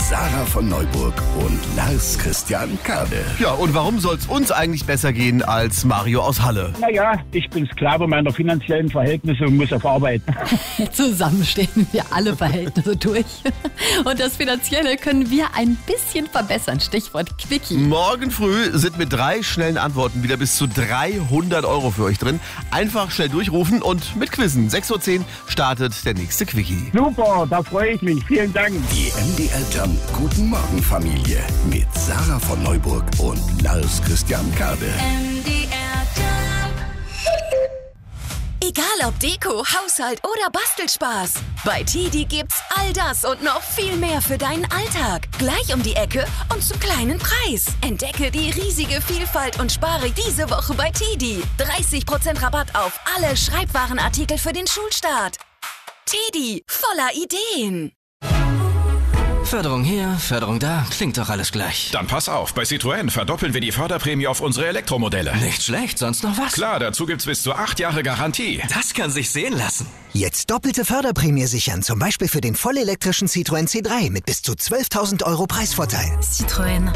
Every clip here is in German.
Sarah von Neuburg und Lars Christian Kade. Ja, und warum soll es uns eigentlich besser gehen als Mario aus Halle? Naja, ich bin Sklave meiner finanziellen Verhältnisse und muss auf Arbeit. Zusammen stehen wir alle Verhältnisse durch. Und das Finanzielle können wir ein bisschen verbessern. Stichwort Quickie. Morgen früh sind mit 3 schnellen Antworten wieder bis zu 300 € für euch drin. Einfach schnell durchrufen und mitquizzen. 6:10 Uhr startet der nächste Quickie. Super, da freue ich mich. Vielen Dank. Die MDR Jump Guten Morgen Familie mit Sarah von Neuburg und Lars Christian Kade. Egal ob Deko, Haushalt oder Bastelspaß. Bei TIDI gibt's all das und noch viel mehr für deinen Alltag. Gleich um die Ecke und zum kleinen Preis. Entdecke die riesige Vielfalt und spare diese Woche bei TIDI. 30% Rabatt auf alle Schreibwarenartikel für den Schulstart. TIDI, voller Ideen. Förderung hier, Förderung da, klingt doch alles gleich. Dann pass auf, bei Citroën verdoppeln wir die Förderprämie auf unsere Elektromodelle. Nicht schlecht, sonst noch was? Klar, dazu gibt's bis zu 8 Jahre Garantie. Das kann sich sehen lassen. Jetzt doppelte Förderprämie sichern, zum Beispiel für den vollelektrischen Citroën C3 mit bis zu 12.000 € Preisvorteil. Citroën.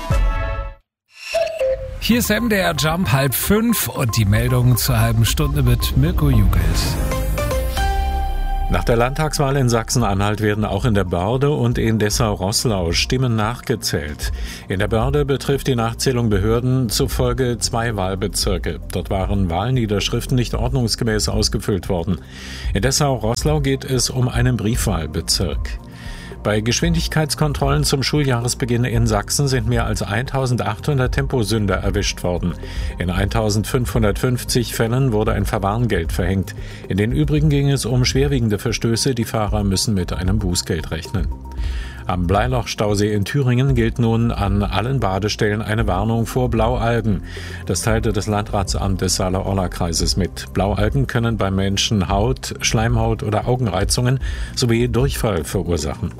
Hier ist MDR Jump 4:30 und die Meldung zur halben Stunde mit Mirko Jugels. Nach der Landtagswahl in Sachsen-Anhalt werden auch in der Börde und in Dessau-Roßlau Stimmen nachgezählt. In der Börde betrifft die Nachzählung Behörden zufolge 2 Wahlbezirke. Dort waren Wahlniederschriften nicht ordnungsgemäß ausgefüllt worden. In Dessau-Roßlau geht es um einen Briefwahlbezirk. Bei Geschwindigkeitskontrollen zum Schuljahresbeginn in Sachsen sind mehr als 1.800 Temposünder erwischt worden. In 1.550 Fällen wurde ein Verwarngeld verhängt. In den übrigen ging es um schwerwiegende Verstöße. Die Fahrer müssen mit einem Bußgeld rechnen. Am Bleiloch-Stausee in Thüringen gilt nun an allen Badestellen eine Warnung vor Blaualgen. Das teilte das Landratsamt des Saale-Orla-Kreises mit. Blaualgen können beim Menschen Haut, Schleimhaut oder Augenreizungen sowie Durchfall verursachen.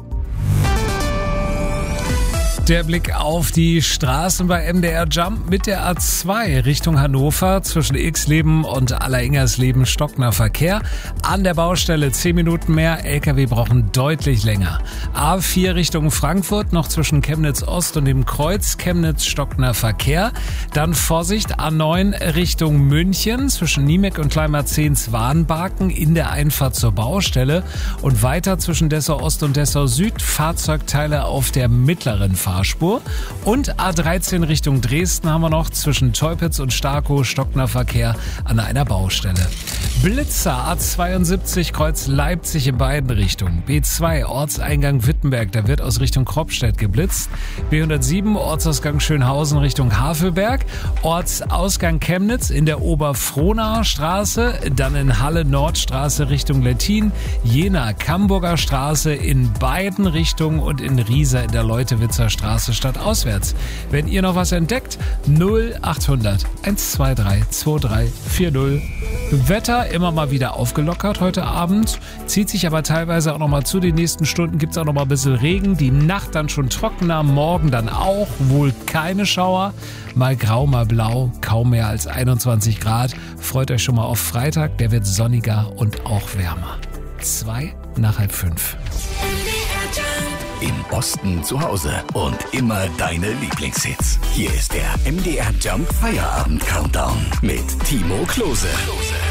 Der Blick auf die Straßen bei MDR Jump mit der A2 Richtung Hannover zwischen Xleben und Alleringers-Leben stockender Verkehr. An der Baustelle 10 Minuten mehr, LKW brauchen deutlich länger. A4 Richtung Frankfurt noch zwischen Chemnitz Ost und dem Kreuz Chemnitz stockender Verkehr. Dann Vorsicht A9 Richtung München zwischen Niemek und Kleinmarzehns-Warnbaken in der Einfahrt zur Baustelle und weiter zwischen Dessau Ost und Dessau Süd Fahrzeugteile auf der mittleren Fahrspur. Und A13 Richtung Dresden haben wir noch zwischen Teupitz und Starkow stockender Verkehr an einer Baustelle. Blitzer A72 Kreuz Leipzig in beiden Richtungen. B2 Ortseingang Wittenberg, da wird aus Richtung Kropstedt geblitzt. B107 Ortsausgang Schönhausen Richtung Havelberg. Ortsausgang Chemnitz in der Oberfrohnaer Straße. Dann in Halle Nordstraße Richtung Lettin. Jena Camburger Straße in beiden Richtungen und in Riesa in der Leutewitzer Straße stadtauswärts. Wenn ihr noch was entdeckt, 0800 123 2340. Wetter immer mal wieder aufgelockert heute Abend, zieht sich aber teilweise auch noch mal zu. Die nächsten Stunden gibt es auch noch mal ein bisschen Regen. Die Nacht dann schon trockener, morgen dann auch wohl keine Schauer. Mal grau, mal blau, kaum mehr als 21 Grad. Freut euch schon mal auf Freitag, der wird sonniger und auch wärmer. 2 nach 4:30. Im Osten zu Hause und immer deine Lieblingshits. Hier ist der MDR Jump Feierabend Countdown mit Timo Klose.